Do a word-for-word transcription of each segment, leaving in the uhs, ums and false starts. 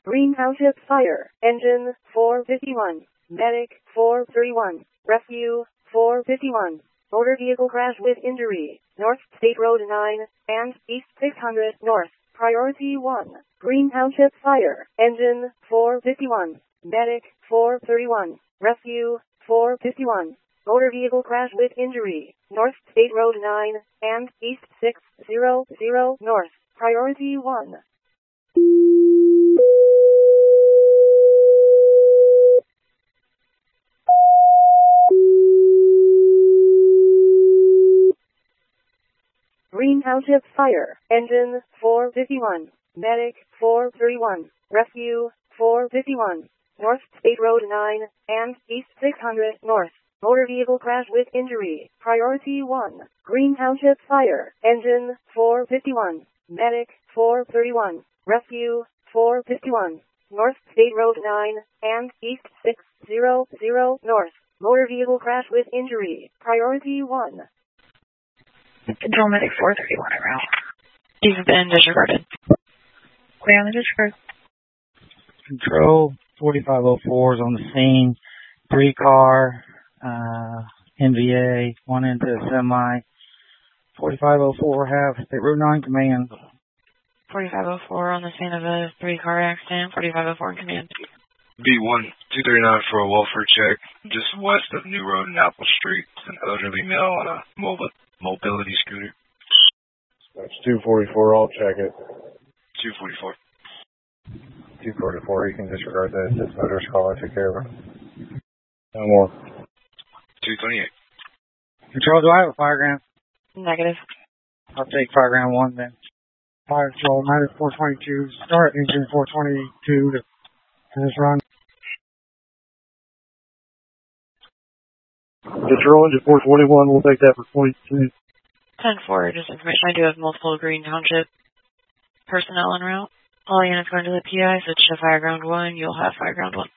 Green Township Fire. Engine four fifty-one. Medic four thirty-one. Rescue four fifty-one. Motor vehicle crash with injury. North State Road nine and East six hundred North. Priority one. Green Township Fire. Engine four fifty-one. Medic four thirty-one. Rescue four fifty-one. Motor vehicle crash with injury. North State Road nine and East six hundred North. Priority one. Green Township Fire. Engine four fifty-one. Medic four thirty-one. Rescue four fifty-one. North State Road nine and East six hundred North. Motor vehicle crash with injury. Priority one. Green Township Fire. Engine four fifty-one. Medic four thirty-one. Rescue four fifty-one. North State Road nine and East six hundred North. Motor vehicle crash with injury. Priority one. Control Medic four thirty-one en route. These have been disregarded. Clear on the disregard. Control forty-five oh four is on the scene. Three car, uh, N V A, one into a semi. forty-five oh four have State Road nine command. forty-five oh four on the scene of a three car accident. forty-five oh four in command. B one two thirty-nine for a welfare check. Just west of New Road and Apple Street. An elderly male on a mobile. Mobility scooter. That's two forty-four, I'll check it. two forty-four. two forty-four, you can disregard that. This motor's call, I took care of it. No more. two twenty-eight. Control, do I have a fireground? Negative. I'll take fireground one then. Fire control, Matter four twenty-two, start engine four twenty-two to finish run. Control engine four twenty-one, we'll take that for twenty-two. ten four, just information. I do have multiple Green Township personnel en route. All units going to the P I, switch to Fireground one. You'll have Fireground one.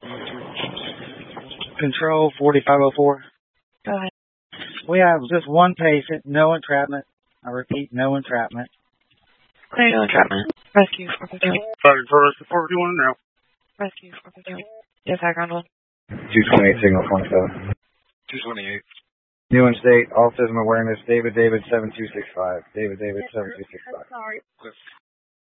Control forty-five oh four. Go ahead. We have just one patient, no entrapment. I repeat, no entrapment. Clear, no entrapment. Rescue four fifty-one. Fire control, four fifty-one now. Rescue four fifty-one. You have Fireground one. two twenty-eight, signal twenty-seven. two twenty-eight. New and state, autism awareness, David David seven two six five. David David seven two six five. Sorry. Cliff.